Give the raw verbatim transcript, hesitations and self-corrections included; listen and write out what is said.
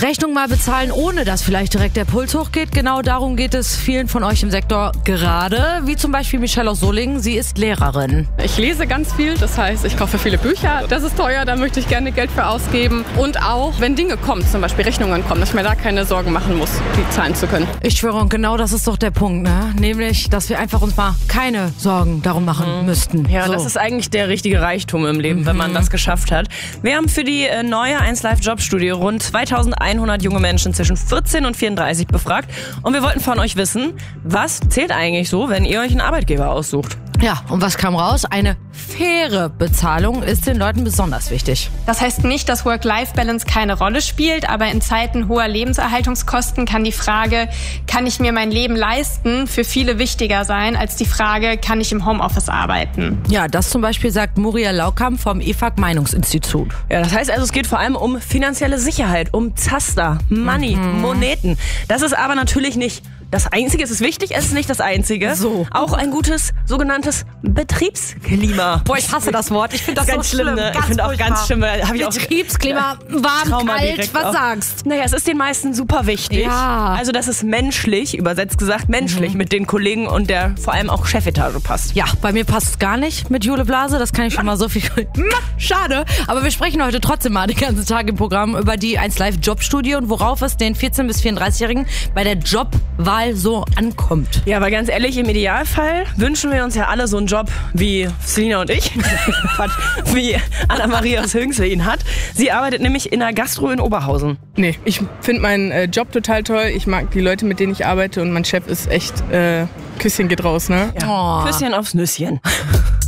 Rechnung mal bezahlen, ohne dass vielleicht direkt der Puls hochgeht. Genau darum geht es vielen von euch im Sektor gerade, wie zum Beispiel Michelle aus Solingen. Sie ist Lehrerin. Ich lese ganz viel, das heißt, ich kaufe viele Bücher. Das ist teuer, da möchte ich gerne Geld für ausgeben. Und auch, wenn Dinge kommen, zum Beispiel Rechnungen kommen, dass ich mir da keine Sorgen machen muss, die zahlen zu können. Ich schwöre, und genau das ist doch der Punkt, ne? Nämlich, dass wir einfach uns mal keine Sorgen darum machen mhm. müssten. Ja, so. Das ist eigentlich der richtige Reichtum im Leben, mhm. wenn man das geschafft hat. Wir haben für die äh, neue eins Live Jobstudie rund zweitausendeinhundert junge Menschen zwischen vierzehn und vierunddreißig befragt. Und wir wollten von euch wissen, was zählt eigentlich so, wenn ihr euch einen Arbeitgeber aussucht? Ja, und was kam raus? Eine faire Bezahlung ist den Leuten besonders wichtig. Das heißt nicht, dass Work-Life-Balance keine Rolle spielt, aber in Zeiten hoher Lebenserhaltungskosten kann die Frage, kann ich mir mein Leben leisten, für viele wichtiger sein als die Frage, kann ich im Homeoffice arbeiten? Ja, das zum Beispiel sagt Muriel Laukamp vom E F A G-Meinungsinstitut. Ja, das heißt also, es geht vor allem um finanzielle Sicherheit, um Zaster, Money, mhm. Moneten. Das ist aber natürlich nicht das Einzige. Es ist wichtig, es ist nicht das Einzige. So. Auch ein gutes sogenanntes Betriebsklima. Boah, ich hasse das Wort. Ich finde das ganz so schlimm. schlimm. Ne? Ganz ich finde auch furchtbar. ganz schlimm. Hab ich auch Betriebsklima, warm, Trauma kalt, was auch. sagst? Naja, es ist den meisten super wichtig. Ja. Also, dass es menschlich, übersetzt gesagt, menschlich mhm. mit den Kollegen und der vor allem auch Chefetage passt. Ja, bei mir passt es gar nicht mit Jule Blase. Das kann ich schon mal so viel... Schade. Aber wir sprechen heute trotzdem mal den ganzen Tag im Programm über die eins Live Jobstudie und worauf es den vierzehn- bis vierunddreißigjährigen bei der Jobwahl so ankommt. Ja, aber ganz ehrlich, im Idealfall wünschen wir uns ja alle so einen Job wie Selina und ich, wie Anna-Maria aus Höngsel ihn hat. Sie arbeitet nämlich in der Gastro in Oberhausen. Nee, ich finde meinen äh, Job total toll. Ich mag die Leute, mit denen ich arbeite und mein Chef ist echt, äh, Küsschen geht raus, ne? Ja. Oh. Küsschen aufs Nüsschen.